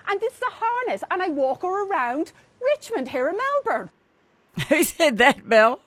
and it's the harness, and I walk her around Richmond here in Melbourne. Who said that, Mel?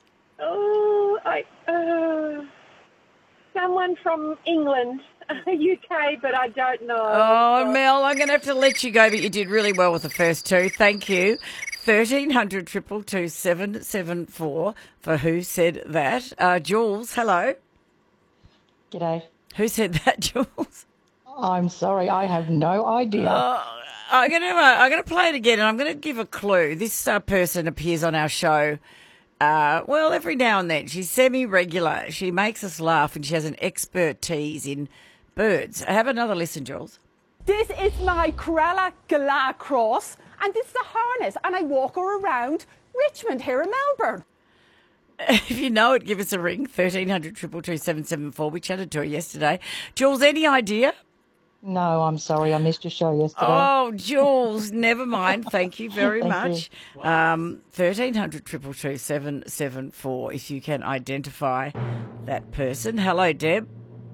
Someone from England, UK, but I don't know. Oh, Mel, I'm going to have to let you go, but you did really well with the first two. Thank you. 1300 222 774 for Who Said That. Jules, hello. G'day. Who said that, Jules? I'm sorry, I have no idea. I'm going to play it again, and I'm going to give a clue. This person appears on our show, every now and then. She's semi-regular. She makes us laugh, and she has an expertise in birds. Have another listen, Jules. This is my Cruella Gala cross, and it's the harness, and I walk her around Richmond here in Melbourne. If you know it, give us a ring, 1300 222 774. We chatted to her yesterday. Jules, any idea? No, I'm sorry, I missed your show yesterday. Oh, Jules, never mind. Thank you very much. You. 1300 222 774 if you can identify that person. Hello, Deb.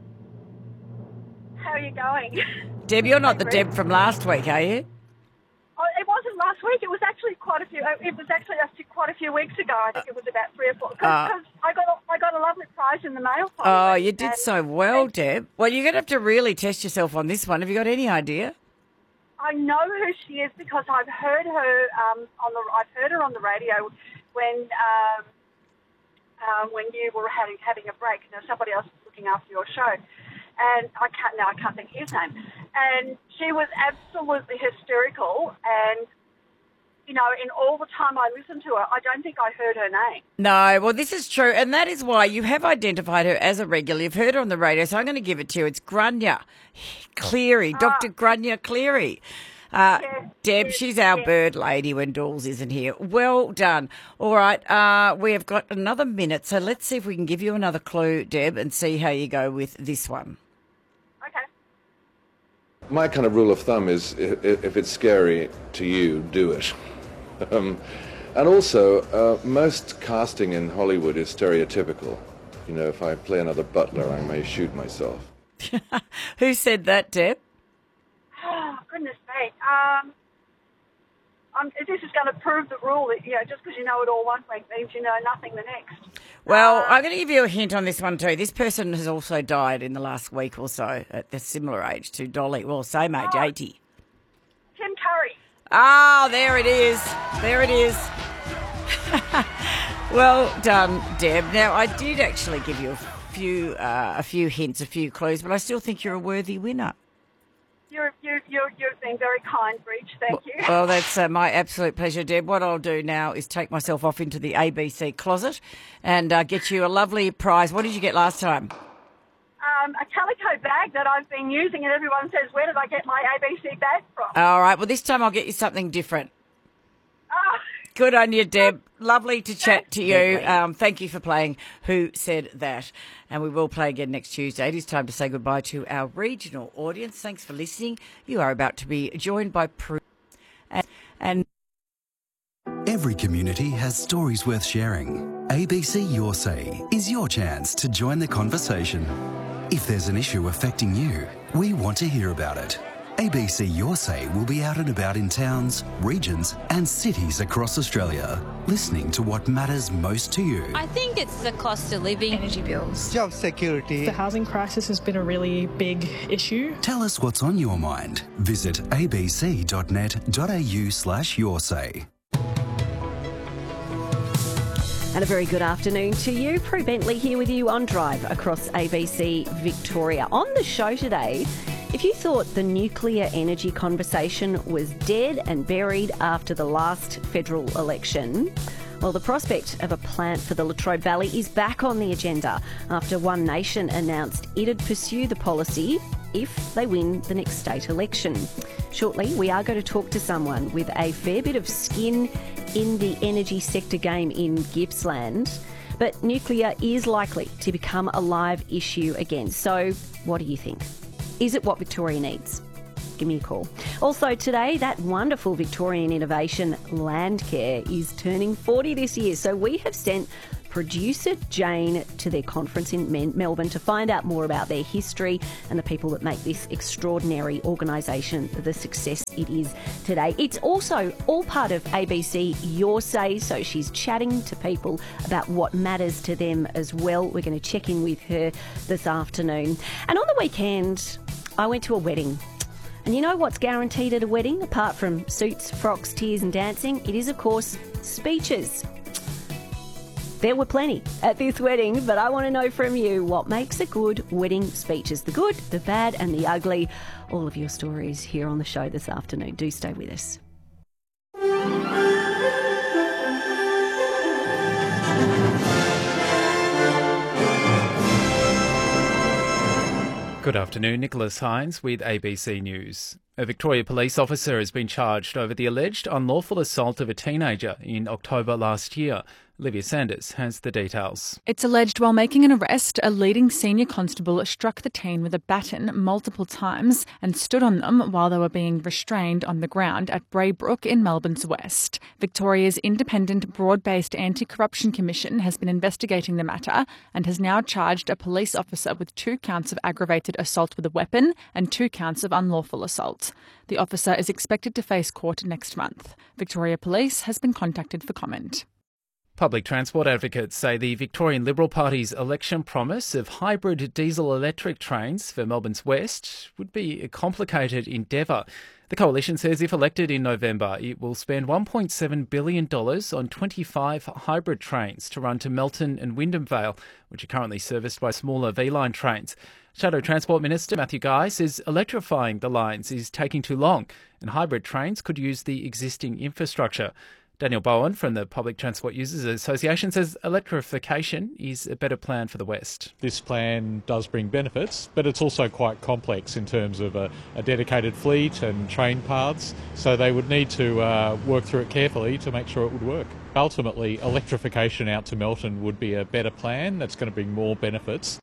How are you going? Deb, you're not the Deb from last week, are you? Oh, it wasn't last week. It was actually quite a few weeks ago. I think it was about 3 or 4. Because I got a lovely prize in the mail. Oh, you did so well, Deb. Well, you're going to have to really test yourself on this one. Have you got any idea? I know who she is because I've heard her on the radio when you were having a break. Now somebody else was looking after your show, and I can't think of his name. And she was absolutely hysterical, and in all the time I listened to her, I don't think I heard her name. No, well, this is true, and that is why you have identified her as a regular. You've heard her on the radio, so I'm going to give it to you. It's Grania Cleary, Dr. Grania Cleary. Deb, she's our bird lady when Dawes isn't here. Well done. All right, we have got another minute, so let's see if we can give you another clue, Deb, and see how you go with this one. Okay. My kind of rule of thumb is if it's scary to you, do it. And also, most casting in Hollywood is stereotypical. You know, if I play another butler, I may shoot myself. Who said that, Deb? Oh, goodness me. This is going to prove the rule that, just because you know it all one week means you know nothing the next. Well, I'm going to give you a hint on this one too. This person has also died in the last week or so at a similar age to Dolly. Well, same age, 80. Tim Curry. Ah, there it is. There it is. Well done, Deb. Now, I did actually give you a few hints, a few clues, but I still think you're a worthy winner. You've been very kind, Breach. Thank you. Well, that's my absolute pleasure, Deb. What I'll do now is take myself off into the ABC closet and get you a lovely prize. What did you get last time? A calico bag that I've been using, and everyone says, where did I get my ABC bag from? All right. Well, this time I'll get you something different. Oh. Good on you, Deb. Lovely to chat to you. Thank you for playing Who Said That? And we will play again next Tuesday. It is time to say goodbye to our regional audience. Thanks for listening. You are about to be joined by Prue. And every community has stories worth sharing. ABC Your Say is your chance to join the conversation. If there's an issue affecting you, we want to hear about it. ABC Your Say will be out and about in towns, regions and cities across Australia, listening to what matters most to you. I think it's the cost of living, energy bills, job security. The housing crisis has been a really big issue. Tell us what's on your mind. Visit abc.net.au/yoursay. And a very good afternoon to you. Prue Bentley here with you on Drive across ABC Victoria. On the show today, if you thought the nuclear energy conversation was dead and buried after the last federal election, well, the prospect of a plant for the Latrobe Valley is back on the agenda after One Nation announced it'd pursue the policy if they win the next state election. Shortly, we are going to talk to someone with a fair bit of skin in the energy sector game in Gippsland. But nuclear is likely to become a live issue again. So what do you think? Is it what Victoria needs? Give me a call. Also today, that wonderful Victorian innovation, Landcare, is turning 40 this year. So we have sent producer Jane to their conference in Melbourne to find out more about their history and the people that make this extraordinary organisation the success it is today. It's also all part of ABC Your Say, so she's chatting to people about what matters to them as well. We're going to check in with her this afternoon. And on the weekend, I went to a wedding. And you know what's guaranteed at a wedding, apart from suits, frocks, tears and dancing? It is, of course, speeches. There were plenty at this wedding, but I want to know from you what makes a good wedding speeches. The good, the bad and the ugly. All of your stories here on the show this afternoon. Do stay with us. Good afternoon, Nicholas Hines with ABC News. A Victoria police officer has been charged over the alleged unlawful assault of a teenager in October last year. Olivia Sanders has the details. It's alleged while making an arrest, a leading senior constable struck the teen with a baton multiple times and stood on them while they were being restrained on the ground at Braybrook in Melbourne's west. Victoria's independent, broad-based anti-corruption commission has been investigating the matter and has now charged a police officer with 2 counts of aggravated assault with a weapon and 2 counts of unlawful assault. The officer is expected to face court next month. Victoria Police has been contacted for comment. Public transport advocates say the Victorian Liberal Party's election promise of hybrid diesel-electric trains for Melbourne's west would be a complicated endeavour. The coalition says if elected in November, it will spend $1.7 billion on 25 hybrid trains to run to Melton and Wyndham Vale, which are currently serviced by smaller V-Line trains. Shadow Transport Minister Matthew Guy says electrifying the lines is taking too long and hybrid trains could use the existing infrastructure. Daniel Bowen from the Public Transport Users Association says electrification is a better plan for the West. This plan does bring benefits, but it's also quite complex in terms of a dedicated fleet and train paths, so they would need to work through it carefully to make sure it would work. Ultimately, electrification out to Melton would be a better plan that's going to bring more benefits.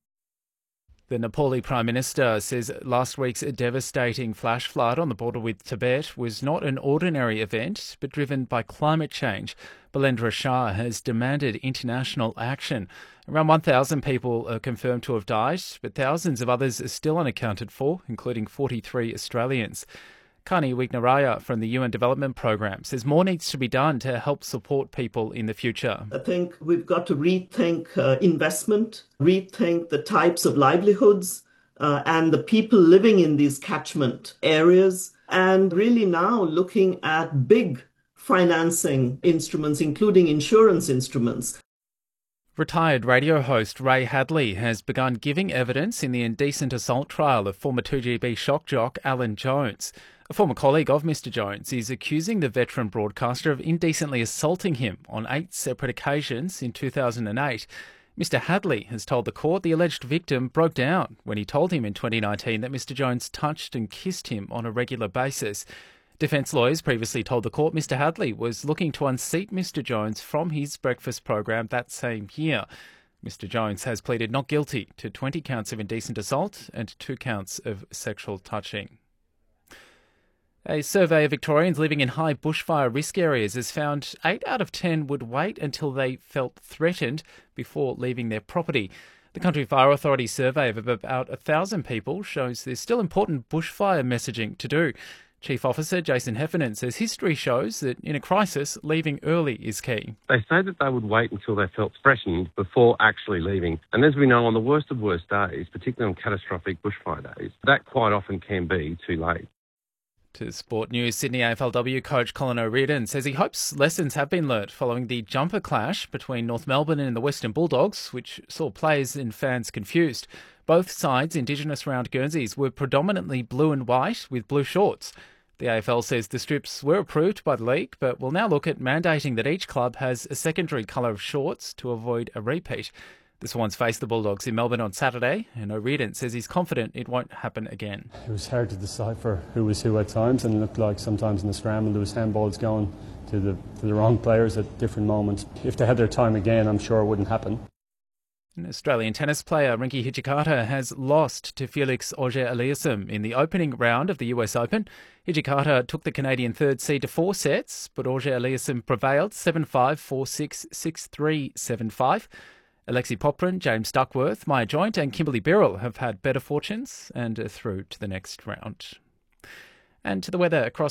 The Nepali Prime Minister says last week's devastating flash flood on the border with Tibet was not an ordinary event, but driven by climate change. Balendra Shah has demanded international action. Around 1,000 people are confirmed to have died, but thousands of others are still unaccounted for, including 43 Australians. Kani Wignaraya from the UN Development Programme says more needs to be done to help support people in the future. I think we've got to rethink investment, rethink the types of livelihoods and the people living in these catchment areas, and really now looking at big financing instruments, including insurance instruments. Retired radio host Ray Hadley has begun giving evidence in the indecent assault trial of former 2GB shock jock Alan Jones. A former colleague of Mr Jones is accusing the veteran broadcaster of indecently assaulting him on 8 separate occasions in 2008. Mr Hadley has told the court the alleged victim broke down when he told him in 2019 that Mr Jones touched and kissed him on a regular basis. Defence lawyers previously told the court Mr Hadley was looking to unseat Mr Jones from his breakfast program that same year. Mr Jones has pleaded not guilty to 20 counts of indecent assault and 2 counts of sexual touching. A survey of Victorians living in high bushfire risk areas has found 8 out of 10 would wait until they felt threatened before leaving their property. The Country Fire Authority survey of about 1,000 people shows there's still important bushfire messaging to do. Chief Officer Jason Heffernan says history shows that in a crisis, leaving early is key. They say that they would wait until they felt threatened before actually leaving. And as we know, on the worst of worst days, particularly on catastrophic bushfire days, that quite often can be too late. To Sport News, Sydney AFLW coach Colin O'Riordan says he hopes lessons have been learnt following the jumper clash between North Melbourne and the Western Bulldogs, which saw players and fans confused. Both sides' Indigenous round Guernseys were predominantly blue and white with blue shorts. The AFL says the strips were approved by the league, but will now look at mandating that each club has a secondary colour of shorts to avoid a repeat. The Swans face the Bulldogs in Melbourne on Saturday, and O'Riordan says he's confident it won't happen again. It was hard to decipher who was who at times, and it looked like sometimes in the scramble there was handballs going to the wrong players at different moments. If they had their time again, I'm sure it wouldn't happen. Australian tennis player Rinky Hijikata has lost to Felix Auger-Aliassime in the opening round of the US Open. Hijikata took the Canadian third seed to 4 sets, but Auger-Aliassime prevailed 7-5, 4-6, 6-3, 7-5. Alexei Poprin, James Duckworth, Maya Joint and Kimberly Birrell have had better fortunes and are through to the next round. And to the weather across